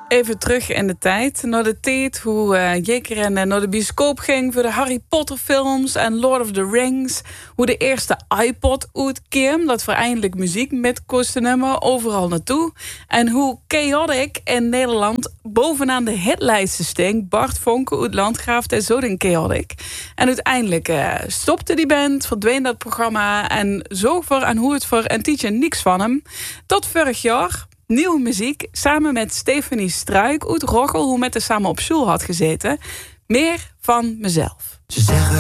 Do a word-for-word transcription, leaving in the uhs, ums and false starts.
Even terug in de tijd. Naar de tijd hoe uh, Jeker en uh, naar de bioscoop ging voor de Harry Potter films en Lord of the Rings. Hoe de eerste iPod uitkwam. Dat we eindelijk muziek met kosten nemen. Overal naartoe. En hoe Chaotic in Nederland bovenaan de hitlijsten sting. Bart Vonke uit Landgraaf en zo den Chaotic. En uiteindelijk uh, stopte die band. Verdween dat programma. En zo voor en hoe het voor een tijdje niks van hem. Tot vorig jaar. Nieuwe muziek, samen met Stephanie Struik uit Roggel, hoe met haar samen op school had gezeten. Meer van mezelf. Ze zeggen